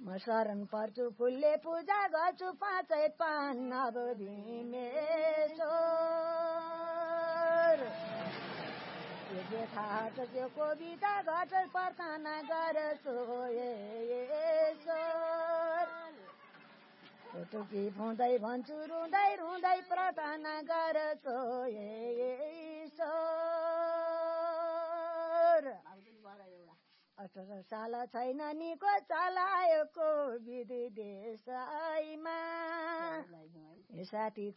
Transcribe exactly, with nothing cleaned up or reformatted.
म शरण पर्छु फुलले पूजा गर्छु पाँचै पान नवधिमेश्वर जे थाहा छ त्यो कविता गर्छ प्रार्थना गर्छु ईश्वर टुकी फुँदै भन्छु रुँदै रुँदै प्रार्थना गर्छु ईश्वर अठार साल छैन निको चलायो कोभिड देशैमा साथी